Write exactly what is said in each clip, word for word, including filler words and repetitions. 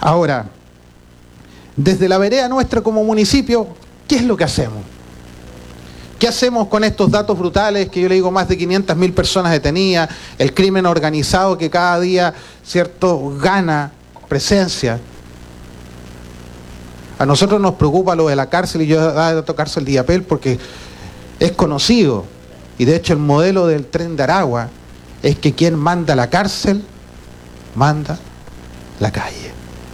Ahora, desde la vereda nuestra como municipio, ¿qué es lo que hacemos? ¿Qué hacemos con estos datos brutales que yo le digo más de quinientas mil personas detenidas, el crimen organizado que cada día, cierto, gana presencia? A nosotros nos preocupa lo de la cárcel, y yo he de tocarse el Diapel porque es conocido, y de hecho el modelo del Tren de Aragua es que quien manda la cárcel, manda la calle.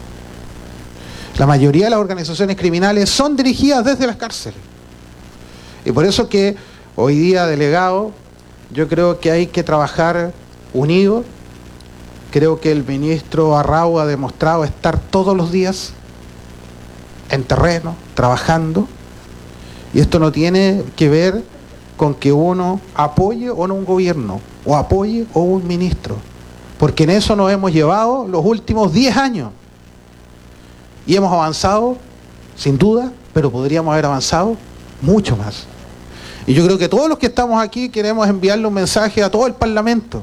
La mayoría de las organizaciones criminales son dirigidas desde las cárceles. Y por eso que hoy día, delegado, yo creo que hay que trabajar unidos. Creo que el ministro Arrau ha demostrado estar todos los días en terreno, trabajando. Y esto no tiene que ver con que uno apoye o no un gobierno, o apoye o un ministro. Porque en eso nos hemos llevado los últimos diez años. Y hemos avanzado, sin duda, pero podríamos haber avanzado mucho más. Y yo creo que todos los que estamos aquí queremos enviarle un mensaje a todo el Parlamento,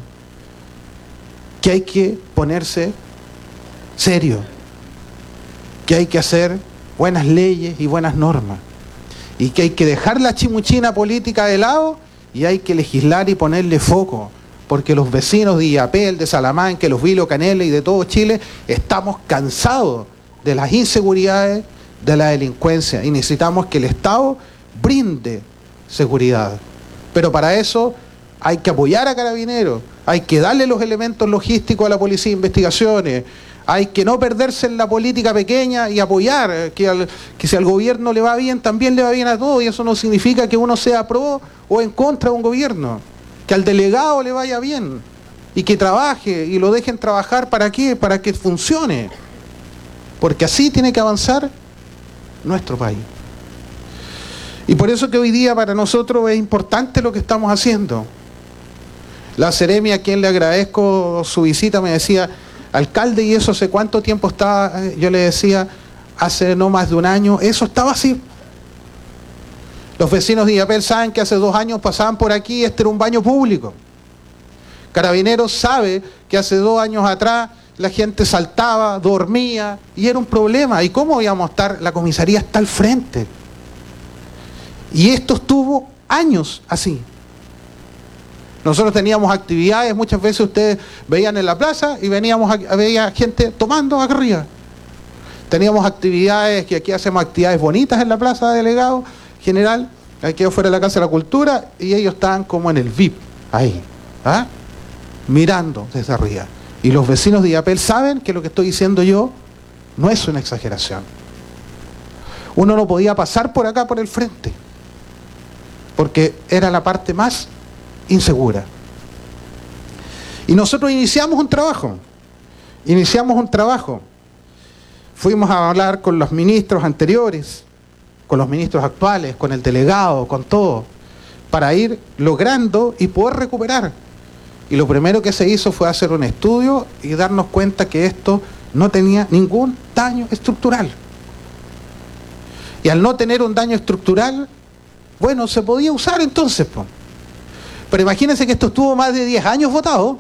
que hay que ponerse serio, que hay que hacer buenas leyes y buenas normas, y que hay que dejar la chimuchina política de lado y hay que legislar y ponerle foco, porque los vecinos de Illapel, de Salamanca, los Vilo, Canela y de todo Chile estamos cansados de las inseguridades, de la delincuencia, y necesitamos que el Estado brinde seguridad. Pero para eso hay que apoyar a Carabineros, hay que darle los elementos logísticos a la Policía de Investigaciones, hay que no perderse en la política pequeña y apoyar, que, al, que si al gobierno le va bien, también le va bien a todos, y eso no significa que uno sea pro o en contra de un gobierno. Que al delegado le vaya bien, y que trabaje, y lo dejen trabajar, ¿para qué? Para que funcione. Porque así tiene que avanzar nuestro país. Y por eso que hoy día para nosotros es importante lo que estamos haciendo. La Seremi, a quien le agradezco su visita, me decía: alcalde, ¿y eso hace cuánto tiempo estaba? Yo le decía: hace no más de un año. Eso estaba así. Los vecinos de Illapel saben que hace dos años pasaban por aquí, este era un baño público. Carabineros sabe que hace dos años atrás la gente saltaba, dormía, y era un problema. ¿Y cómo íbamos a estar? La comisaría está al frente. Y esto estuvo años así. Nosotros teníamos actividades, muchas veces ustedes veían en la plaza y veníamos a, veía gente tomando acá arriba. Teníamos actividades, que aquí hacemos actividades bonitas en la plaza de delegado general, aquí afuera de la Casa de la Cultura, y ellos estaban como en el V I P, ahí, ¿ah? Mirando desde arriba. Y los vecinos de Illapel saben que lo que estoy diciendo yo no es una exageración. Uno no podía pasar por acá, por el frente, porque era la parte más insegura. Y nosotros iniciamos un trabajo, iniciamos un trabajo. Fuimos a hablar con los ministros anteriores, con los ministros actuales, con el delegado, con todo, para ir logrando y poder recuperar. Y lo primero que se hizo fue hacer un estudio y darnos cuenta que esto no tenía ningún daño estructural. Y al no tener un daño estructural, bueno, se podía usar entonces, pues. Pero imagínense que esto estuvo más de diez años votado,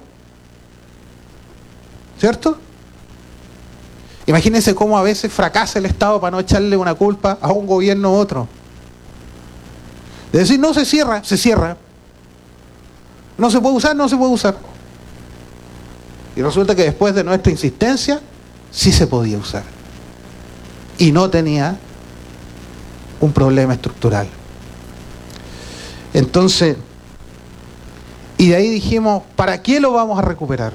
¿cierto? Imagínense cómo a veces fracasa el Estado para no echarle una culpa a un gobierno u otro. De decir, no se cierra, se cierra. No se puede usar, no se puede usar. Y resulta que después de nuestra insistencia, sí se podía usar. Y no tenía un problema estructural. Entonces, y de ahí dijimos, ¿para qué lo vamos a recuperar?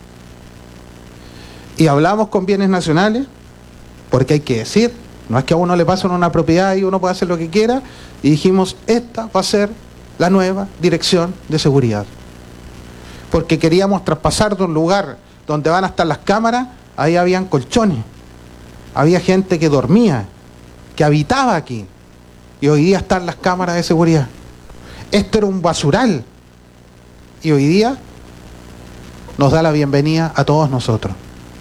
Y hablamos con Bienes Nacionales, porque hay que decir, no es que a uno le pasen una propiedad y uno pueda hacer lo que quiera, y dijimos, esta va a ser la nueva dirección de seguridad. Porque queríamos traspasar de un lugar donde van a estar las cámaras, ahí habían colchones, había gente que dormía, que habitaba aquí, y hoy día están las cámaras de seguridad. Esto era un basural, y hoy día nos da la bienvenida a todos nosotros.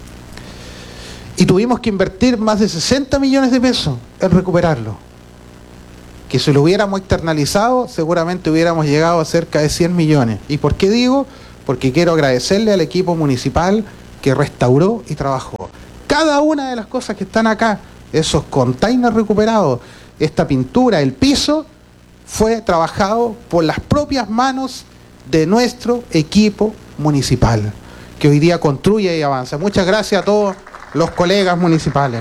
Y tuvimos que invertir más de sesenta millones de pesos en recuperarlo. Que si lo hubiéramos externalizado, seguramente hubiéramos llegado a cerca de cien millones. ¿Y por qué digo? Porque quiero agradecerle al equipo municipal que restauró y trabajó. Cada una de las cosas que están acá, esos containers recuperados, esta pintura, el piso, fue trabajado por las propias manos de nuestro equipo municipal, que hoy día construye y avanza. Muchas gracias a todos los colegas municipales.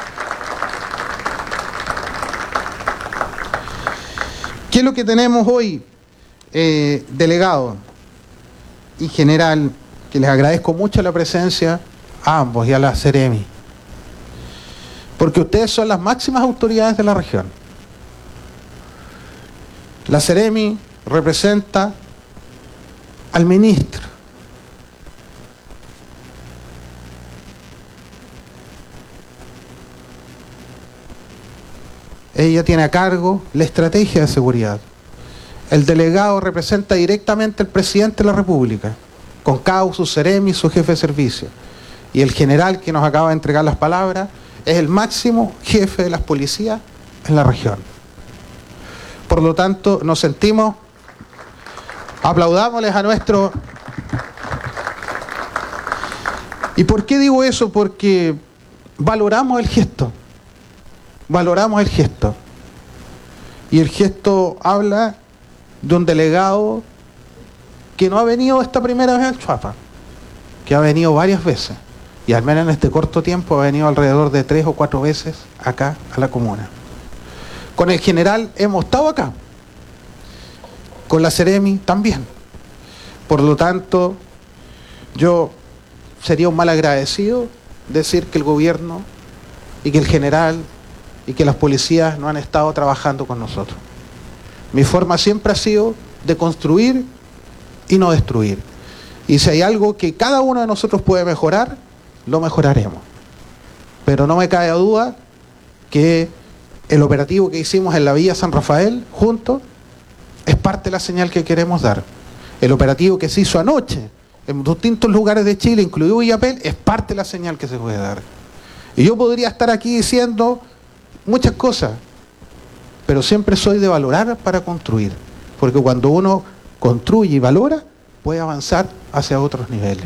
¿Qué es lo que tenemos hoy, eh, delegado y general? Que les agradezco mucho la presencia a ambos y a la Seremi, porque ustedes son las máximas autoridades de la región. La Seremi representa al ministro. Ella tiene a cargo la estrategia de seguridad. El delegado representa directamente al presidente de la República, con cada uno su Seremi y su jefe de servicio. Y el general que nos acaba de entregar las palabras es el máximo jefe de las policías en la región. Por lo tanto, nos sentimos, aplaudámosles a nuestro... ¿Y por qué digo eso? Porque valoramos el gesto, valoramos el gesto. Y el gesto habla de un delegado que no ha venido esta primera vez al Chuapa, que ha venido varias veces, y al menos en este corto tiempo ha venido alrededor de tres o cuatro veces acá a la comuna. Con el general hemos estado acá, con la Seremi también. Por lo tanto, yo sería un mal agradecido decir que el gobierno y que el general y que las policías no han estado trabajando con nosotros. Mi forma siempre ha sido de construir y no destruir. Y si hay algo que cada uno de nosotros puede mejorar, lo mejoraremos. Pero no me cabe duda que el operativo que hicimos en la Villa San Rafael, juntos, es parte de la señal que queremos dar. El operativo que se hizo anoche en distintos lugares de Chile, incluido Illapel, es parte de la señal que se puede dar. Y yo podría estar aquí diciendo muchas cosas, pero siempre soy de valorar para construir. Porque cuando uno construye y valora, puede avanzar hacia otros niveles.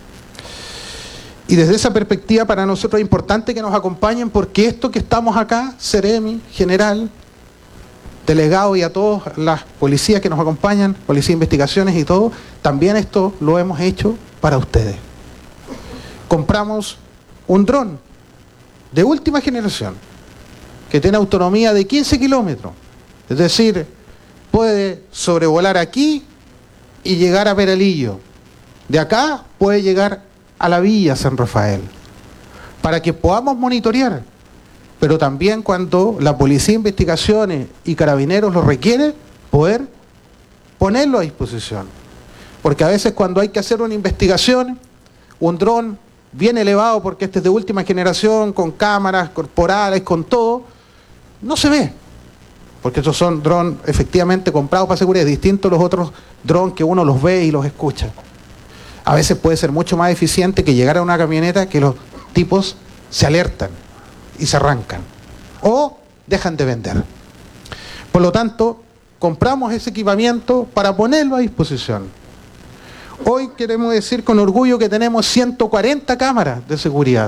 Y desde esa perspectiva para nosotros es importante que nos acompañen, porque esto que estamos acá, Seremi, general, delegado y a todas las policías que nos acompañan, policía de investigaciones y todo, también esto lo hemos hecho para ustedes. Compramos un dron de última generación que tiene autonomía de quince kilómetros, es decir, puede sobrevolar aquí y llegar a Peralillo. De acá puede llegar a la Villa San Rafael, para que podamos monitorear, pero también cuando la Policía de Investigaciones y Carabineros lo requiere, poder ponerlo a disposición. Porque a veces cuando hay que hacer una investigación, un dron bien elevado, porque este es de última generación, con cámaras corporales, con todo, no se ve. Porque estos son drones efectivamente comprados para seguridad, distintos a los otros drones que uno los ve y los escucha. A veces puede ser mucho más eficiente que llegar a una camioneta que los tipos se alertan y se arrancan o dejan de vender. Por lo tanto, compramos ese equipamiento para ponerlo a disposición. Hoy queremos decir con orgullo que tenemos ciento cuarenta cámaras de seguridad.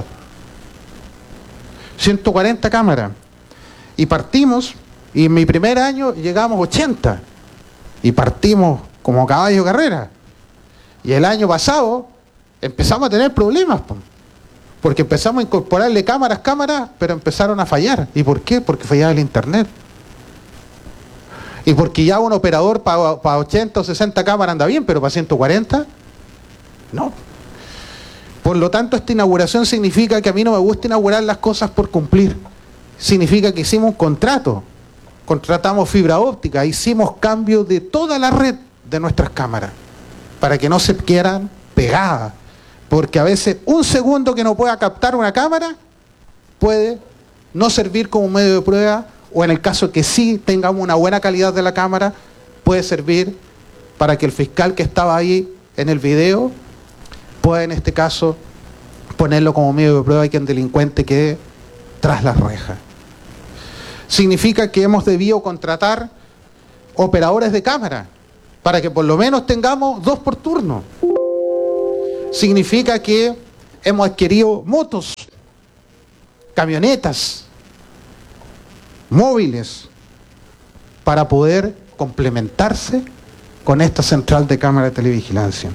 ciento cuarenta cámaras. Y partimos, y en mi primer año llegamos a ochenta. Y partimos como caballo de carrera. Y el año pasado empezamos a tener problemas, porque empezamos a incorporarle cámaras, cámaras, pero empezaron a fallar. ¿Y por qué? Porque fallaba el internet. Y porque ya un operador para pa ochenta o sesenta cámaras anda bien, pero para ciento cuarenta, no. Por lo tanto, esta inauguración significa que a mí no me gusta inaugurar las cosas por cumplir. Significa que hicimos un contrato, contratamos fibra óptica, hicimos cambios de toda la red de nuestras cámaras, para que no se quieran pegadas, porque a veces un segundo que no pueda captar una cámara puede no servir como medio de prueba, o en el caso que sí tengamos una buena calidad de la cámara, puede servir para que el fiscal que estaba ahí en el video pueda en este caso ponerlo como medio de prueba y que el delincuente quede tras las rejas. Significa que hemos debido contratar operadores de cámara, para que por lo menos tengamos dos por turno. Significa que hemos adquirido motos camionetas móviles para poder complementarse con esta central de cámara de televigilancia.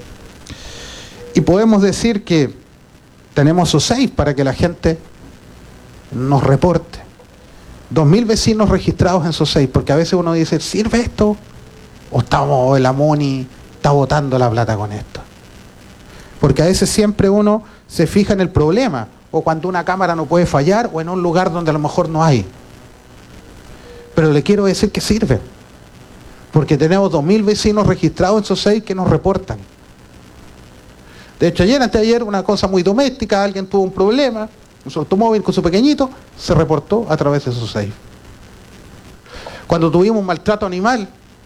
Y podemos decir que tenemos O seis para que la gente nos reporte. Dos mil vecinos registrados en S O seis, porque a veces uno dice, ¿sirve esto? ¿O estamos, el AMONI está botando la plata con esto? Porque a veces siempre uno se fija en el problema, o cuando una cámara no puede fallar, o en un lugar donde a lo mejor no hay. Pero le quiero decir que sirve, porque tenemos dos mil vecinos registrados en S O seis que nos reportan. De hecho, ayer, antes de ayer, una cosa muy doméstica, alguien tuvo un problema, con su automóvil, con su pequeñito, se reportó a través de S O seis. Cuando tuvimos un maltrato animal,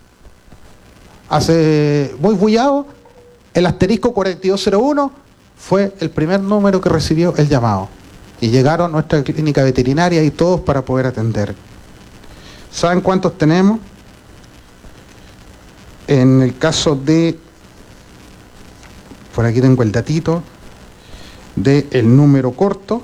hace muy bullado, el asterisco cuarenta y dos cero uno fue el primer número que recibió el llamado. Y llegaron a nuestra clínica veterinaria y todos para poder atender. ¿Saben cuántos tenemos? En el caso de, por aquí tengo el datito, de el número corto.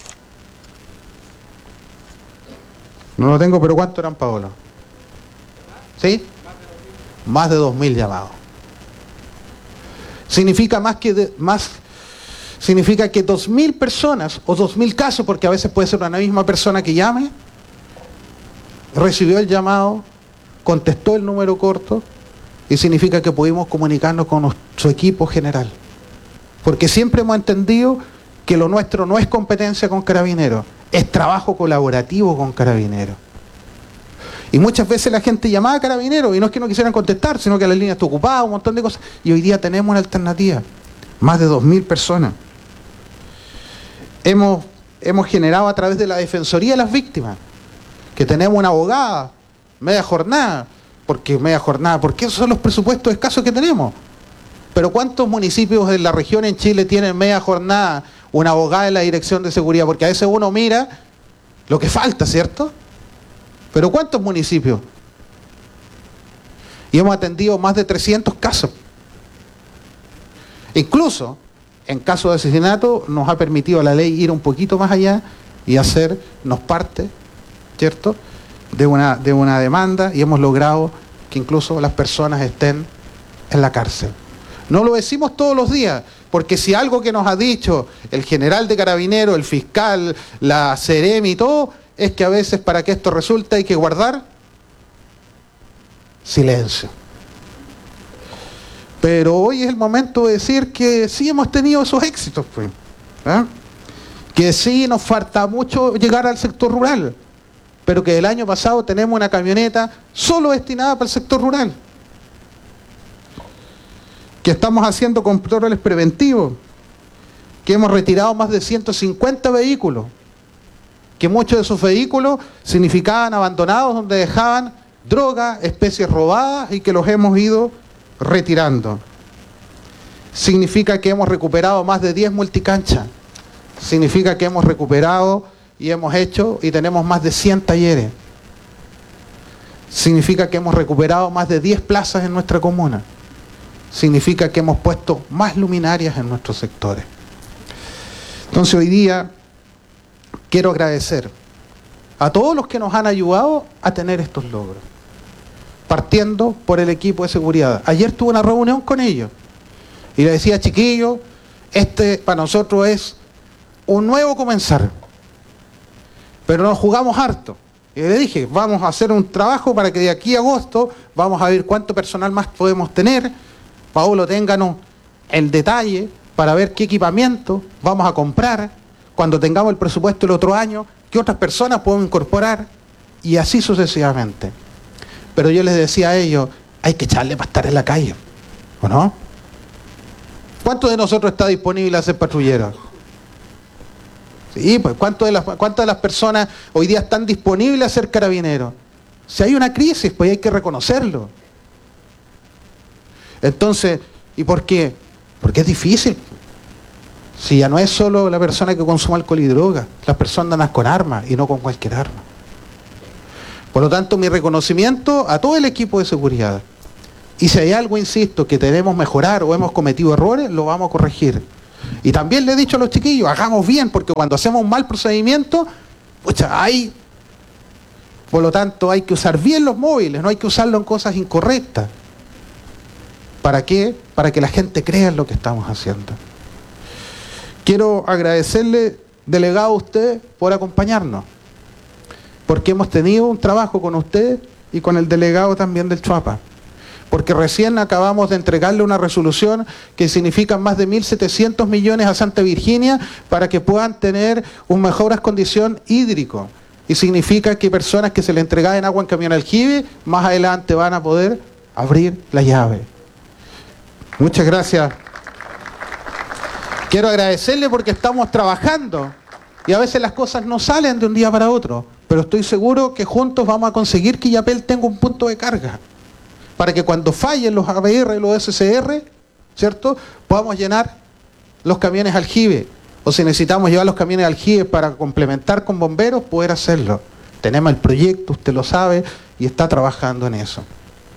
No lo tengo, pero ¿cuánto eran, Paolo? ¿Sí? Más de dos mil llamados. Significa más que de, más significa que dos mil personas o dos mil casos, porque a veces puede ser una misma persona que llame, recibió el llamado, contestó el número corto, y significa que pudimos comunicarnos con nuestro equipo general. Porque siempre hemos entendido que lo nuestro no es competencia con Carabineros, es trabajo colaborativo con Carabineros. Y muchas veces la gente llamaba a Carabineros y no es que no quisieran contestar, sino que la línea está ocupada, un montón de cosas. Y hoy día tenemos una alternativa. Más de dos mil personas. Hemos, hemos generado a través de la Defensoría de las Víctimas, que tenemos una abogada, media jornada, porque media jornada, porque esos son los presupuestos escasos que tenemos. Pero ¿cuántos municipios en la región en Chile tienen media jornada una abogada en la Dirección de Seguridad? Porque a veces uno mira lo que falta, ¿cierto? Pero ¿cuántos municipios? Y hemos atendido más de trescientos casos. Incluso, en caso de asesinato, nos ha permitido la ley ir un poquito más allá y hacernos parte, ¿cierto?, de una, de una demanda, y hemos logrado que incluso las personas estén en la cárcel. No lo decimos todos los días, porque si algo que nos ha dicho el general de Carabineros, el fiscal, la Seremi y todo, es que a veces para que esto resulte hay que guardar silencio. Pero hoy es el momento de decir que sí hemos tenido esos éxitos, pues, ¿eh? Que sí nos falta mucho llegar al sector rural, pero que el año pasado tenemos una camioneta solo destinada para el sector rural, que estamos haciendo controles preventivos, que hemos retirado más de ciento cincuenta vehículos, que muchos de esos vehículos significaban abandonados donde dejaban droga, especies robadas, y que los hemos ido retirando. Significa que hemos recuperado más de diez multicanchas, significa que hemos recuperado y hemos hecho y tenemos más de cien talleres, significa que hemos recuperado más de diez plazas en nuestra comuna, significa que hemos puesto más luminarias en nuestros sectores. Entonces hoy día quiero agradecer a todos los que nos han ayudado a tener estos logros, partiendo por el equipo de seguridad. Ayer tuve una reunión con ellos y les decía, chiquillos, este para nosotros es un nuevo comenzar, pero nos jugamos harto. Y le dije, vamos a hacer un trabajo para que de aquí a agosto vamos a ver cuánto personal más podemos tener. Paolo, ténganos el detalle para ver qué equipamiento vamos a comprar, cuando tengamos el presupuesto el otro año, qué otras personas podemos incorporar, y así sucesivamente. Pero yo les decía a ellos, hay que echarle para estar en la calle, ¿o no? ¿Cuántos de nosotros está disponible a ser patrulleros? Sí, pues ¿cuántas de las, cuántas de las personas hoy día están disponibles a ser carabineros? Si hay una crisis, pues hay que reconocerlo. Entonces, ¿y por qué? Porque es difícil. Si ya no es solo la persona que consume alcohol y droga, las personas andan con armas y no con cualquier arma. Por lo tanto, mi reconocimiento a todo el equipo de seguridad. Y si hay algo, insisto, que debemos mejorar o hemos cometido errores, lo vamos a corregir. Y también le he dicho a los chiquillos, hagamos bien, porque cuando hacemos un mal procedimiento, pucha, hay, por lo tanto hay que usar bien los móviles, no hay que usarlo en cosas incorrectas. ¿Para qué? Para que la gente crea en lo que estamos haciendo. Quiero agradecerle, delegado, a usted por acompañarnos, porque hemos tenido un trabajo con usted y con el delegado también del Chuapa, porque recién acabamos de entregarle una resolución que significa más de mil setecientos millones a Santa Virginia para que puedan tener una mejor condición hídrico, y significa que personas que se le entregaban agua en camión aljibe más adelante van a poder abrir la llave. Muchas gracias. Quiero agradecerle porque estamos trabajando y a veces las cosas no salen de un día para otro, pero estoy seguro que juntos vamos a conseguir que Illapel tenga un punto de carga para que cuando fallen los A B R y los S C R, ¿cierto?, podamos llenar los camiones aljibe, o si necesitamos llevar los camiones aljibe para complementar con bomberos, poder hacerlo. Tenemos el proyecto, usted lo sabe, y está trabajando en eso.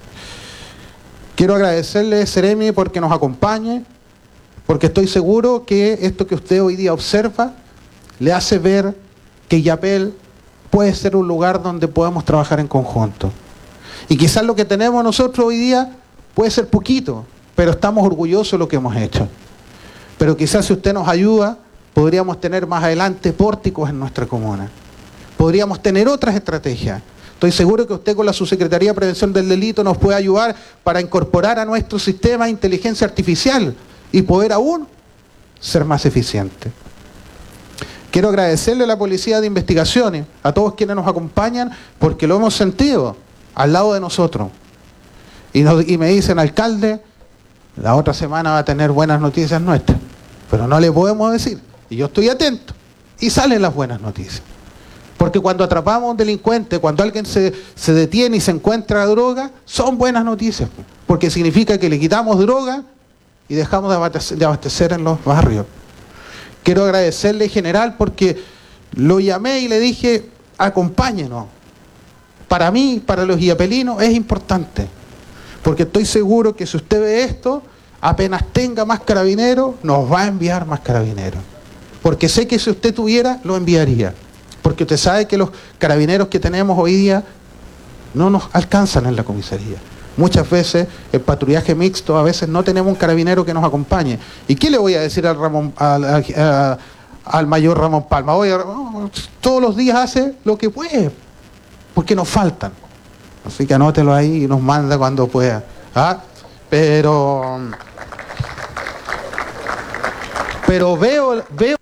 Quiero agradecerle, Seremi, porque nos acompañe, porque estoy seguro que esto que usted hoy día observa le hace ver que Illapel puede ser un lugar donde podamos trabajar en conjunto. Y quizás lo que tenemos nosotros hoy día puede ser poquito, pero estamos orgullosos de lo que hemos hecho. Pero quizás si usted nos ayuda, podríamos tener más adelante pórticos en nuestra comuna. Podríamos tener otras estrategias. Estoy seguro que usted con la Subsecretaría de Prevención del Delito nos puede ayudar para incorporar a nuestro sistema inteligencia artificial y poder aún ser más eficiente. Quiero agradecerle a la Policía de Investigaciones, a todos quienes nos acompañan, porque lo hemos sentido al lado de nosotros. Y, nos, y me dicen, alcalde, la otra semana va a tener buenas noticias nuestras, pero no le podemos decir. Y yo estoy atento. Y salen las buenas noticias. Porque cuando atrapamos a un delincuente, cuando alguien se, se detiene y se encuentra droga, son buenas noticias. Porque significa que le quitamos droga y dejamos de abastecer, de abastecer en los barrios. Quiero agradecerle, general, porque lo llamé y le dije, acompáñenos. Para mí, para los illapelinos, es importante. Porque estoy seguro que si usted ve esto, apenas tenga más carabineros, nos va a enviar más carabineros. Porque sé que si usted tuviera, lo enviaría. Porque usted sabe que los carabineros que tenemos hoy día no nos alcanzan en la comisaría. Muchas veces el patrullaje mixto, a veces no tenemos un carabinero que nos acompañe. ¿Y qué le voy a decir al, Ramón, al, al, al, al mayor Ramón Palma? Oye, todos los días hace lo que puede, porque nos faltan. Así que anótelo ahí y nos manda cuando pueda. ¿Ah? Pero, pero veo, veo